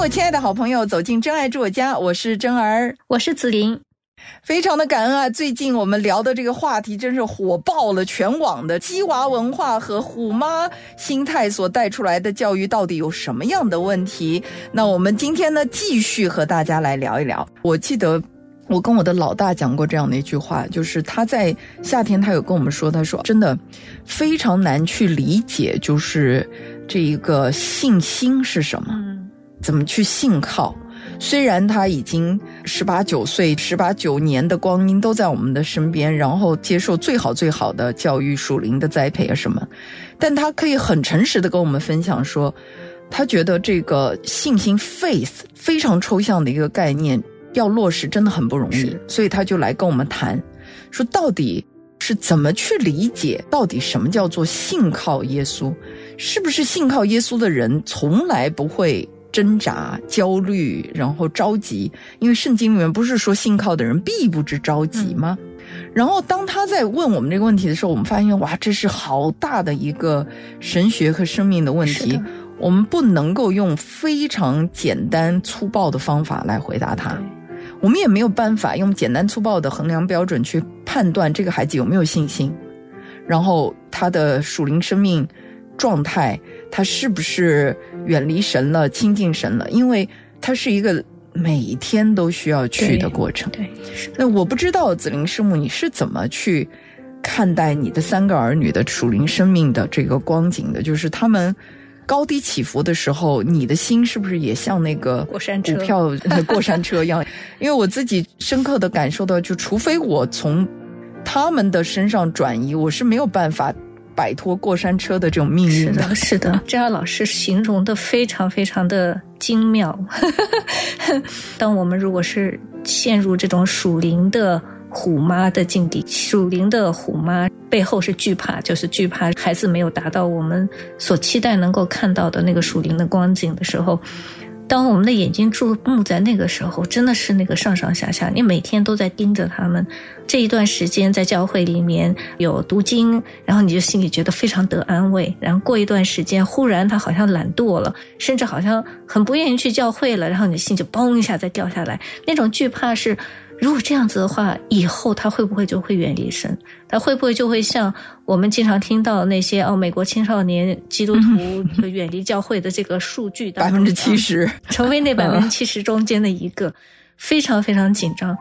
我亲爱的好朋友，走进真爱住我家，我是真儿， 我是子琳。 非常的感恩啊！最近我们聊的这个话题真是火爆了全网的鸡娃文化和虎妈心态所带出来的教育到底有什么样的问题。那我们今天呢，继续和大家来聊一聊。我记得我跟我的老大讲过这样的一句话，就是他在夏天他有跟我们说，他说真的非常难去理解，就是这一个信心是什么，怎么去信靠。虽然他已经18、19岁18、9年的光阴都在我们的身边，然后接受最好的教育，属灵的栽培啊什么，但他可以很诚实的跟我们分享说，他觉得这个信心 faith 非常抽象的一个概念，要落实真的很不容易，所以他就来跟我们谈，说到底是怎么去理解，到底什么叫做信靠耶稣，是不是信靠耶稣的人从来不会挣扎、焦虑，然后着急，因为圣经里面不是说信靠的人必不知着急吗？然后当他在问我们这个问题的时候，我们发现哇，这是好大的一个神学和生命的问题，我们不能够用非常简单粗暴的方法来回答他，我们也没有办法用简单粗暴的衡量标准去判断这个孩子有没有信心，然后他的属灵生命状态，他是不是远离神了、亲近神了，因为他是一个每天都需要去的过程。 对， 那我不知道子琳师母你是怎么去看待你的3个儿女的属灵生命的这个光景的，就是他们高低起伏的时候，你的心是不是也像那个股票过山车一样？因为我自己深刻的感受到，就除非我从他们的身上转移，我是没有办法摆脱过山车的这种命运的。 是的，这样老师形容的非常非常的精妙。当我们如果是陷入这种属灵的虎妈的境地，属灵的虎妈背后是惧怕，就是惧怕孩子没有达到我们所期待能够看到的那个属灵的光景的时候，当我们的眼睛注目在那个时候，真的是那个上上下下，你每天都在盯着他们。这一段时间在教会里面有读经，然后你就心里觉得非常得安慰，然后过一段时间忽然他好像懒惰了，甚至好像很不愿意去教会了，然后你的心就嘣一下再掉下来。那种惧怕是，如果这样子的话，以后他会不会就会远离神？他会不会就会像我们经常听到那些美国青少年基督徒远离教会的这个数据当中 70%， 成为那70%中间的一个，非常非常紧张。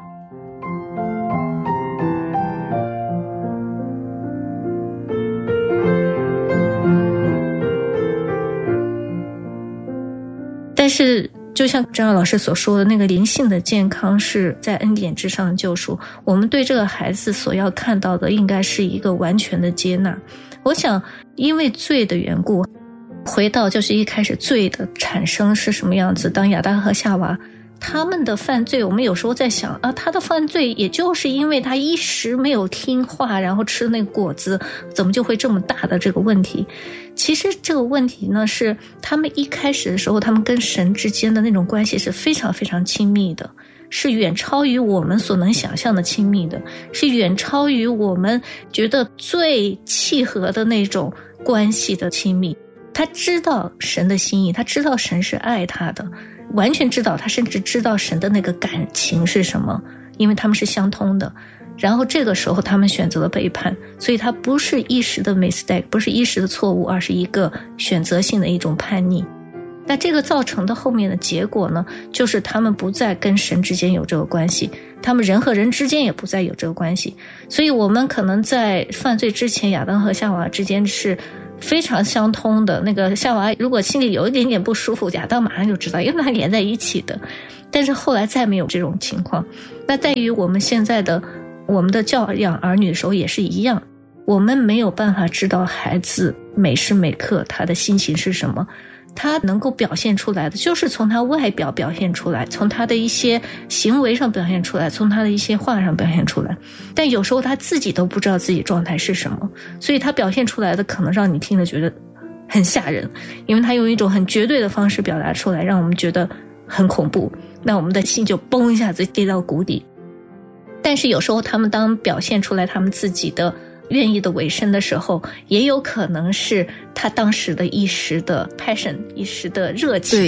但是就像张老师所说的，那个灵性的健康是在恩典之上的救赎，我们对这个孩子所要看到的应该是一个完全的接纳。我想因为罪的缘故，回到就是一开始罪的产生是什么样子，当亚当和夏娃他们的犯罪，我们有时候在想他的犯罪也就是因为他一时没有听话，然后吃那个果子，怎么就会这么大的这个问题？其实这个问题呢，是他们一开始的时候，他们跟神之间的那种关系是非常非常亲密的，是远超于我们所能想象的亲密的，是远超于我们觉得最契合的那种关系的亲密。他知道神的心意，他知道神是爱他的，完全知道，他甚至知道神的那个感情是什么，因为他们是相通的。然后这个时候他们选择了背叛，所以他不是一时的 mistake， 不是一时的错误，而是一个选择性的一种叛逆。那这个造成的后面的结果呢，就是他们不再跟神之间有这个关系，他们人和人之间也不再有这个关系。所以我们可能在犯罪之前，亚当和夏娃之间是非常相通的，那个夏娃如果心里有一点点不舒服，亚当马上就知道，因为它连在一起的。但是后来再没有这种情况。那在于我们现在的我们的教养儿女的时候也是一样，我们没有办法知道孩子每时每刻他的心情是什么，他能够表现出来的就是从他外表表现出来，从他的一些行为上表现出来，从他的一些话上表现出来。但有时候他自己都不知道自己状态是什么，所以他表现出来的可能让你听了觉得很吓人，因为他用一种很绝对的方式表达出来，让我们觉得很恐怖，那我们的心就嘣一下子跌到谷底。但是有时候他们当表现出来他们自己的愿意的委身的时候，也有可能是他当时的一时的 passion， 一时的热情。 对，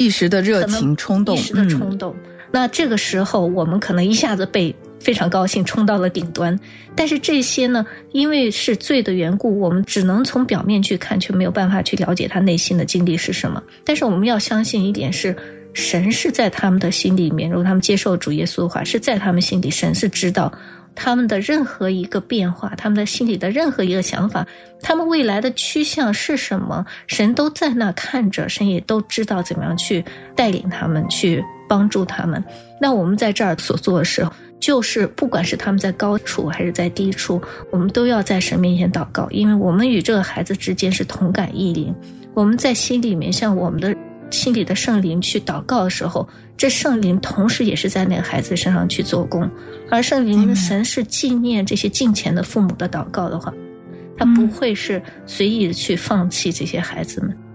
一时的热情冲动， 一时的冲动。那这个时候我们可能一下子被非常高兴冲到了顶端，但是这些呢，因为是罪的缘故，我们只能从表面去看，却没有办法去了解他内心的经历是什么。但是我们要相信一点是，神是在他们的心里面，如果他们接受主耶稣的话，是在他们心里，神是知道他们的任何一个变化，他们的心里的任何一个想法，他们未来的趋向是什么，神都在那看着，神也都知道怎么样去带领他们，去帮助他们。那我们在这儿所做的时候，就是不管是他们在高处还是在低处，我们都要在神面前祷告，因为我们与这个孩子之间是同感异灵。我们在心里面向我们的心里的圣灵去祷告的时候，这圣灵同时也是在那个孩子身上去做工。而圣灵神是纪念这些敬虔的父母的祷告的话，他不会是随意的去放弃这些孩子们。